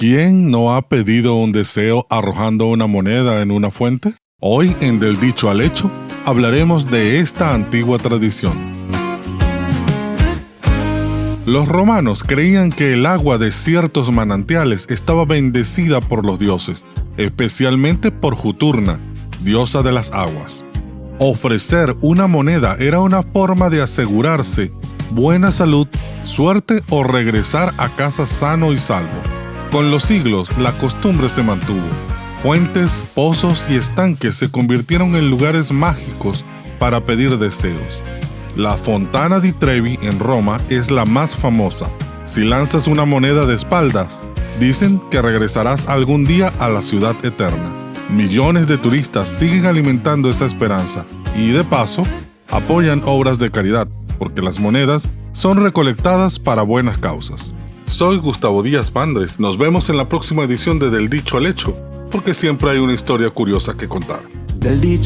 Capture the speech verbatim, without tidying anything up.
¿Quién no ha pedido un deseo arrojando una moneda en una fuente? Hoy, en Del Dicho al Hecho, hablaremos de esta antigua tradición. Los romanos creían que el agua de ciertos manantiales estaba bendecida por los dioses, especialmente por Juturna, diosa de las aguas. Ofrecer una moneda era una forma de asegurarse buena salud, suerte o regresar a casa sano y salvo. Con los siglos, la costumbre se mantuvo. Fuentes, pozos y estanques se convirtieron en lugares mágicos para pedir deseos. La Fontana di Trevi en Roma es la más famosa. Si lanzas una moneda de espaldas, dicen que regresarás algún día a la ciudad eterna. Millones de turistas siguen alimentando esa esperanza y, de paso, apoyan obras de caridad, porque las monedas son recolectadas para buenas causas. Soy Gustavo Díaz Pandres. Nos vemos en la próxima edición de Del Dicho al Hecho, porque siempre hay una historia curiosa que contar. Del dicho